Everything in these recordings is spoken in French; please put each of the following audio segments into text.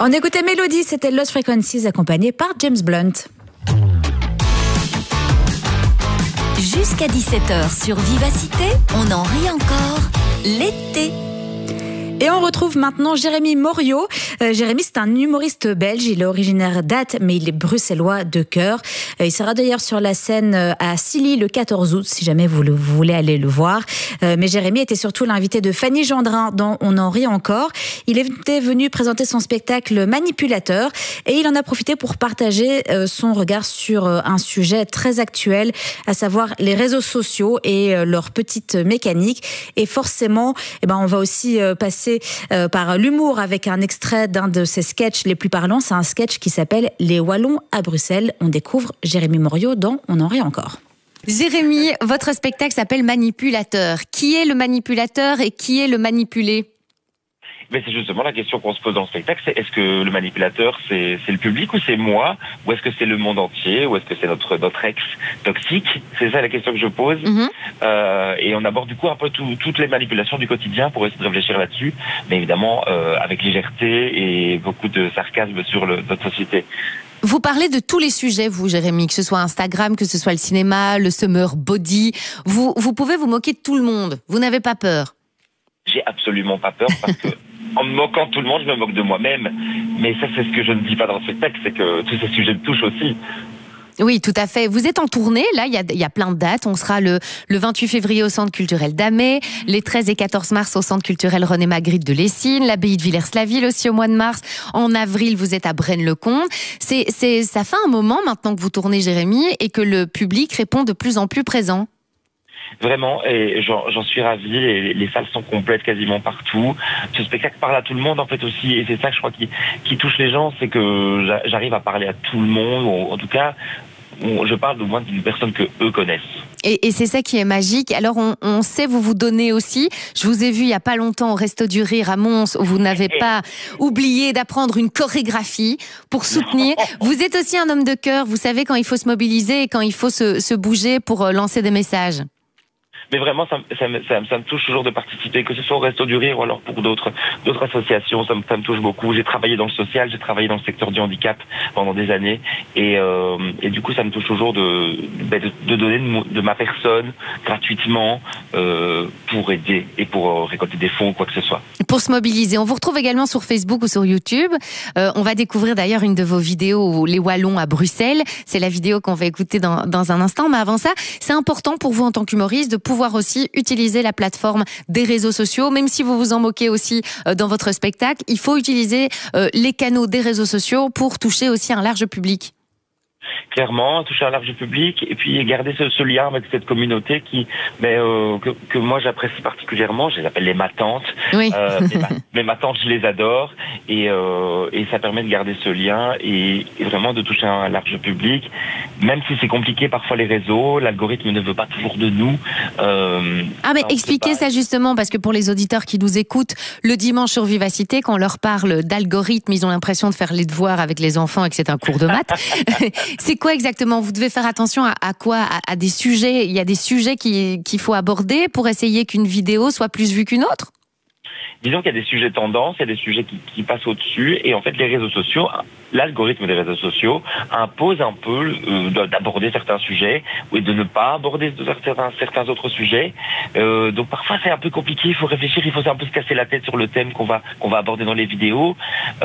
On écoutait Mélodie, c'était Lost Frequencies accompagné par James Blunt. Jusqu'à 17h sur Vivacité, on en rit encore l'été. Et on retrouve maintenant Jérémy Moriot. Jérémy, c'est un humoriste belge. Il est originaire d'Ath, mais il est bruxellois de cœur. Il sera d'ailleurs sur la scène à Silly le 14 août, si jamais vous voulez aller le voir. Mais Jérémy était surtout l'invité de Fanny Gendrin dans On en rit encore. Il était venu présenter son spectacle Manipulateur et il en a profité pour partager son regard sur un sujet très actuel, à savoir les réseaux sociaux et leur petite mécanique. Et forcément, on va aussi passer par l'humour avec un extrait d'un de ses sketchs les plus parlants. C'est un sketch qui s'appelle Les Wallons à Bruxelles. On découvre Jérémy Moriot dans On en rit encore. Jérémy, votre spectacle s'appelle Manipulateur. Qui est le manipulateur et qui est le manipulé ? Mais c'est justement la question qu'on se pose dans le spectacle, c'est est-ce que le manipulateur c'est le public ou c'est moi, ou est-ce que c'est le monde entier, ou est-ce que c'est notre ex toxique? C'est ça la question que je pose. Et on aborde du coup un peu toutes les manipulations du quotidien pour essayer de réfléchir là-dessus, mais évidemment avec légèreté et beaucoup de sarcasme sur notre société. Vous parlez de tous les sujets, vous, Jérémy, que ce soit Instagram, que ce soit le cinéma, le summer body. Vous pouvez vous moquer de tout le monde. Vous n'avez pas peur? J'ai absolument pas peur parce que en me moquant de tout le monde, je me moque de moi-même. Mais ça, c'est ce que je ne dis pas dans le spectacle, c'est que tous ces sujets me touchent aussi. Oui, tout à fait. Vous êtes en tournée, là, il y a plein de dates. On sera le 28 février au Centre culturel d'Amé, les 13 et 14 mars au Centre culturel René Magritte de Lessines, l'abbaye de Villers-la-Ville aussi au mois de mars. En avril, vous êtes à Braine-le-Comte. Ça fait un moment maintenant que vous tournez, Jérémy, et que le public répond de plus en plus présent. Vraiment, et j'en suis ravi, et les salles sont complètes quasiment partout. Ce spectacle parle à tout le monde en fait aussi, et c'est ça je crois qui touche les gens, c'est que j'arrive à parler à tout le monde, ou en tout cas, je parle au moins d'une personne que eux connaissent. Et c'est ça qui est magique. Alors on sait vous donner aussi. Je vous ai vu il y a pas longtemps au Resto du Rire à Mons, où vous n'avez pas oublié d'apprendre une chorégraphie pour soutenir. Vous êtes aussi un homme de cœur. Vous savez quand il faut se mobiliser et quand il faut se bouger pour lancer des messages. Mais vraiment, ça me touche toujours de participer, que ce soit au Resto du Rire ou alors pour d'autres associations, ça me touche beaucoup. J'ai travaillé dans le social, j'ai travaillé dans le secteur du handicap pendant des années, et du coup, ça me touche toujours de donner de ma personne gratuitement pour aider et pour récolter des fonds ou quoi que ce soit. Pour se mobiliser. On vous retrouve également sur Facebook ou sur YouTube. On va découvrir d'ailleurs une de vos vidéos, Les Wallons à Bruxelles. C'est la vidéo qu'on va écouter dans un instant. Mais avant ça, c'est important pour vous en tant qu'humoriste de pouvoir aussi utiliser la plateforme des réseaux sociaux, même si vous vous en moquez aussi dans votre spectacle, il faut utiliser les canaux des réseaux sociaux pour toucher aussi un large public. Clairement, toucher un large public et puis garder ce lien avec cette communauté que moi j'apprécie particulièrement. Je les appelle les matantes. Oui. Mes matantes, je les adore et ça permet de garder ce lien et vraiment de toucher un large public. Même si c'est compliqué parfois les réseaux, l'algorithme ne veut pas toujours de nous. Mais expliquez ça justement, parce que pour les auditeurs qui nous écoutent le dimanche sur Vivacité, quand on leur parle d'algorithme, ils ont l'impression de faire les devoirs avec les enfants et que c'est un cours de maths. C'est quoi exactement? Vous devez faire attention à quoi? À des sujets. Il y a des sujets qu'il faut aborder pour essayer qu'une vidéo soit plus vue qu'une autre? Disons qu'il y a des sujets tendances, il y a des sujets qui passent au-dessus, et en fait les réseaux sociaux, l'algorithme des réseaux sociaux impose un peu d'aborder certains sujets et de ne pas aborder certains autres sujets. Donc parfois c'est un peu compliqué, il faut réfléchir, il faut un peu se casser la tête sur le thème qu'on va aborder dans les vidéos.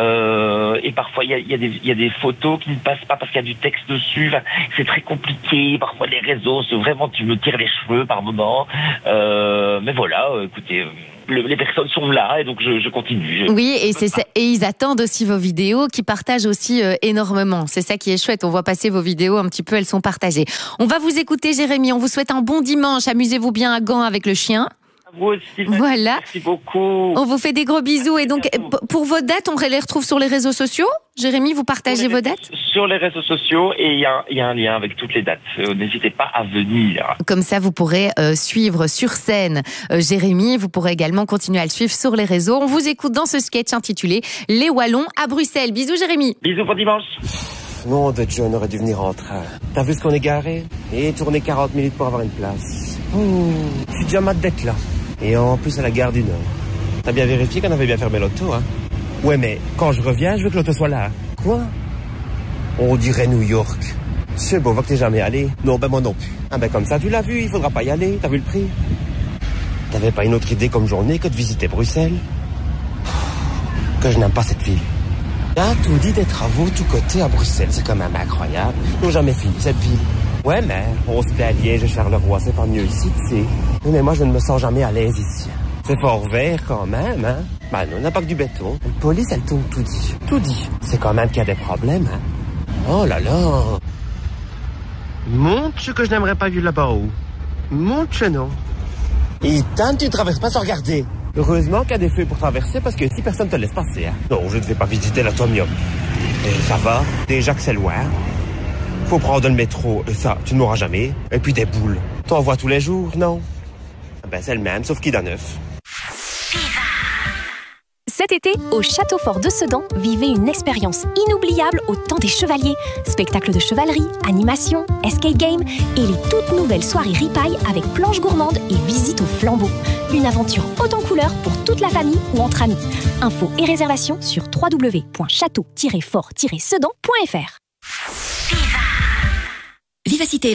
Et parfois il y a des photos qui ne passent pas parce qu'il y a du texte dessus. Enfin, c'est très compliqué. Parfois les réseaux, c'est vraiment tu me tires les cheveux par moment. Mais voilà, écoutez. Les personnes sont là et donc je continue. Oui, et ils attendent aussi vos vidéos qui partagent aussi énormément. C'est ça qui est chouette. On voit passer vos vidéos un petit peu, elles sont partagées. On va vous écouter, Jérémy. On vous souhaite un bon dimanche. Amusez-vous bien à Gand avec le chien. Vous aussi, voilà. Merci beaucoup. On vous fait des gros bisous. Et donc, pour vos dates, on les retrouve sur les réseaux sociaux? Jérémy, vous partagez vos dates? Sur les réseaux sociaux, et il y a un lien avec toutes les dates. N'hésitez pas à venir. Comme ça, vous pourrez suivre sur scène Jérémy. Vous pourrez également continuer à le suivre sur les réseaux. On vous écoute dans ce sketch intitulé Les Wallons à Bruxelles. Bisous, Jérémy. Bisous pour dimanche. Non, de John aurait dû venir en train. T'as vu ce qu'on est garé? Et tourner 40 minutes pour avoir une place. Je suis déjà mat d'être là. Et en plus à la gare du Nord. T'as bien vérifié qu'on avait bien fermé l'auto, hein? Ouais, mais quand je reviens, je veux que l'auto soit là. Quoi? On dirait New York. C'est beau, va que t'es jamais allé. Non, ben moi non plus. Ah ben comme ça, tu l'as vu, il faudra pas y aller. T'as vu le prix? T'avais pas une autre idée comme journée que de visiter Bruxelles? Que je n'aime pas cette ville. Ah, tout dit des travaux tout côté à Bruxelles, c'est quand même incroyable. Ils n'ont jamais fini cette ville. Ouais, mais on se plaît à Liège et Charleroi, c'est pas mieux ici, tu sais. Mais moi, je ne me sens jamais à l'aise ici. C'est fort vert quand même, hein. Bah non, on n'a pas que du béton. La police, elle tourne tout dit. Tout dit. C'est quand même qu'il y a des problèmes, hein. Oh là là. Montre que je n'aimerais pas vivre là-bas haut. Montre non. Ethan, tu ne traverses pas sans regarder. Heureusement qu'il y a des feux pour traverser parce que si personne te laisse passer. Hein. Non, je ne vais pas visiter l'atomium. Et ça va, déjà que c'est loin. Faut prendre le métro, et ça, tu ne m'auras jamais. Et puis des boules. T'en vois tous les jours, non? Ben c'est le même, sauf qu'il est neuf. Cet été, au Château Fort de Sedan, vivez une expérience inoubliable au temps des chevaliers. Spectacles de chevalerie, animation, escape game et les toutes nouvelles soirées ripailles avec planches gourmandes et visite au flambeau. Une aventure haute en couleurs pour toute la famille ou entre amis. Infos et réservations sur www.château-fort-sedan.fr. Vivacité